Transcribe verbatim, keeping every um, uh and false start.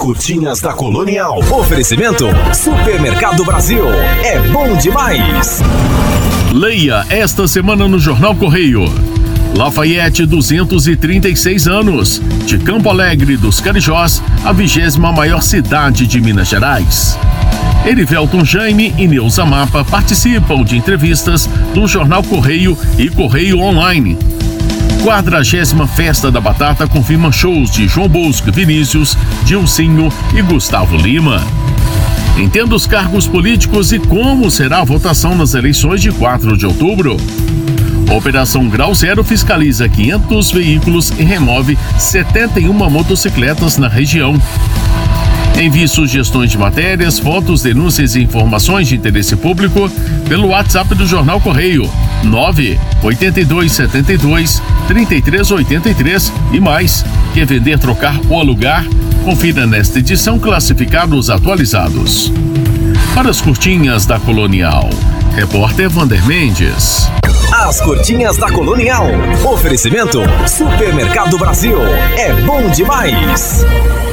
curtinhas da Colonial. Oferecimento Supermercado Brasil. É bom demais. Leia esta semana no Jornal Correio. Lafayette, duzentos e trinta e seis anos. De Campo Alegre dos Carijós, a vigésima maior cidade de Minas Gerais. Erivelton Jaime e Neuza Mapa participam de entrevistas do Jornal Correio e Correio Online. Quadragésima Festa da Batata confirma shows de João Bosco, Vinícius, Dilcinho e Gustavo Lima. Entenda os cargos políticos e como será a votação nas eleições de quatro de outubro. Operação Grau Zero fiscaliza quinhentos veículos e remove setenta e uma motocicletas na região. Envie sugestões de matérias, fotos, denúncias e informações de interesse público pelo WhatsApp do Jornal Correio nove oito dois sete dois, três três oito três e mais. Quer vender, trocar ou alugar? Confira nesta edição classificados atualizados. Para as curtinhas da Colonial, repórter Vander Mendes. As curtinhas da Colonial. Oferecimento Supermercado Brasil. É bom demais.